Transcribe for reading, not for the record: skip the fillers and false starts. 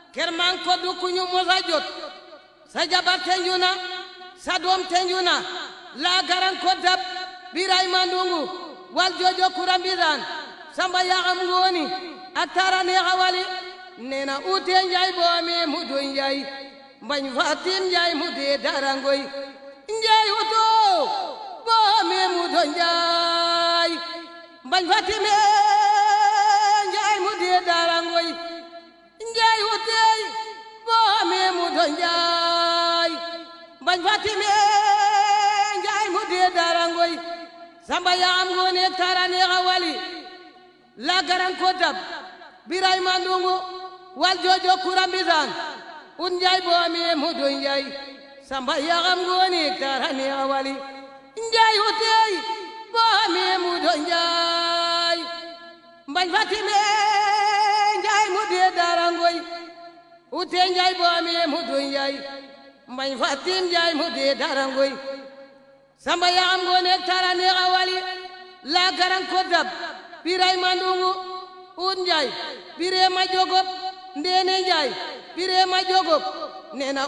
kerman ko du kuñu mosa jot sa jabar tenju na sa doom tenju na la garan ko dab biray mandungu wal jojo kurambidan samba yaxam ngoni ak tara ne xawali nena ute njay bo me mudu njay bañ fatim njay mude darangoy njay uto bo me mudu njay bañ fatim njay mude darangoy njay ute bo me mudu njay bañ fatim njay mude darangoy samba yaxam ngoni ak tara ne xawali la garan ko dab biray mandungu wal jojo kurambisan un njay bo ami mudu njay samba yaxam ngoni tarani awali njay utey bo ami mudu njay mbañ fatime njay mude darangoy utey njay bo ami mudu njay mbañ fatim njay mude darangoy samba yaxam ngoni tarani awali la garan ko dab biray mandungu un njay bire ma jogop ndene njay bire ma jogop nena